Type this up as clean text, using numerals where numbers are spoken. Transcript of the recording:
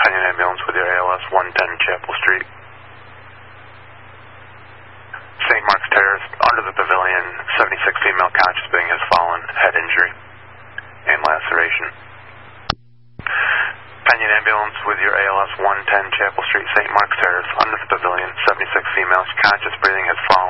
Penyon Ambulance with your ALS 110 Chapel Street. St. Mark's Terrace, under the pavilion, 76 female conscious being has fallen, head injury and laceration. Penyon Ambulance with your ALS 110 Chapel Street, St. Mark's Terrace, under the pavilion, 76 females conscious breathing has fallen.